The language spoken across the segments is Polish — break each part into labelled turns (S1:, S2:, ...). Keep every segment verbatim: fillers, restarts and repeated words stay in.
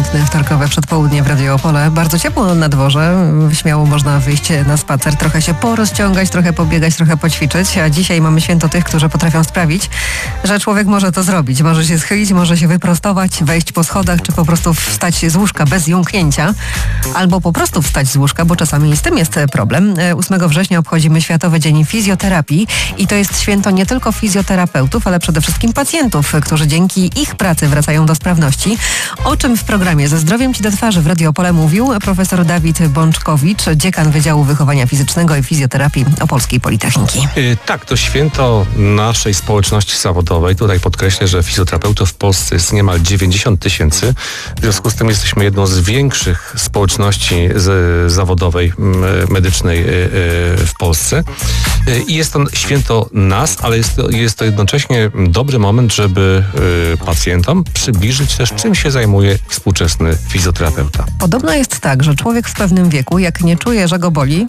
S1: Piękne wtorkowe przedpołudnie w Radio Opole. Bardzo ciepło na dworze. Śmiało można wyjść na spacer, trochę się porozciągać, trochę pobiegać, trochę poćwiczyć. A dzisiaj mamy święto tych, którzy potrafią sprawić, że człowiek może to zrobić. Może się schylić, może się wyprostować, wejść po schodach, czy po prostu wstać z łóżka bez jąknięcia. Albo po prostu wstać z łóżka, bo czasami z tym jest problem. ósmego września obchodzimy Światowy Dzień Fizjoterapii i to jest święto nie tylko fizjoterapeutów, ale przede wszystkim pacjentów, którzy dzięki ich pracy wracają do sprawności. O czym w programie Ze zdrowiem Ci do twarzy w Radio Opole mówił profesor Dawid Bączkowicz, dziekan Wydziału Wychowania Fizycznego i Fizjoterapii Opolskiej Politechniki.
S2: Yy, tak, to święto naszej społeczności zawodowej. Tutaj podkreślę, że fizjoterapeutów w Polsce jest niemal dziewięćdziesiąt tysięcy. W związku z tym jesteśmy jedną z większych społeczności z, zawodowej, medycznej yy, w Polsce. Yy, I jest to święto nas, ale jest to, jest to jednocześnie dobry moment, żeby yy, pacjentom przybliżyć też, czym się zajmuje współczesny fizjoterapeuta.
S1: Podobno jest tak, że człowiek w pewnym wieku, jak nie czuje, że go boli,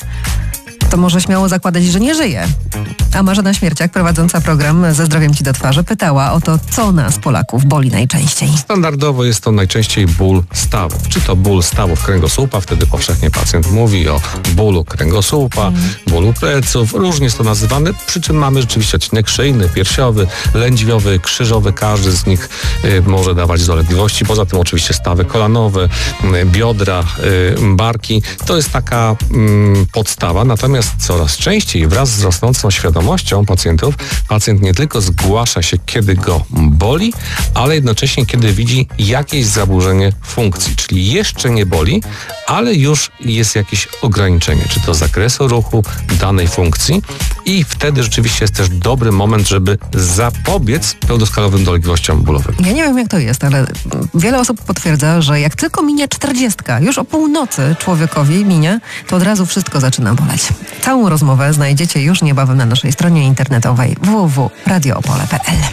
S1: to może śmiało zakładać, że nie żyje. A Marzena Śmierciak, prowadząca program Ze zdrowiem Ci do twarzy, pytała o to, co nas, Polaków, boli najczęściej.
S2: Standardowo jest to najczęściej ból stawów. Czy to ból stawów kręgosłupa, wtedy powszechnie pacjent mówi o bólu kręgosłupa, mm. bólu pleców. Różnie jest to nazywane, przy czym mamy rzeczywiście odcinek szyjny, piersiowy, lędźwiowy, krzyżowy. Każdy z nich y, może dawać dolegliwości. Poza tym oczywiście stawy kolanowe, y, biodra, y, barki. To jest taka y, podstawa. Natomiast coraz częściej wraz z rosnącą świadomością pacjentów, pacjent nie tylko zgłasza się, kiedy go boli, ale jednocześnie, kiedy widzi jakieś zaburzenie funkcji, czyli jeszcze nie boli, ale już jest jakieś ograniczenie, czy to zakresu ruchu danej funkcji i wtedy rzeczywiście jest też dobry moment, żeby zapobiec pełnoskalowym dolegliwościom bólowym.
S1: Ja nie wiem, jak to jest, ale wiele osób potwierdza, że jak tylko minie czterdziestka, już o północy człowiekowi minie, to od razu wszystko zaczyna boleć. Całą rozmowę znajdziecie już niebawem na naszej stronie internetowej w w w kropka radio opole kropka p l.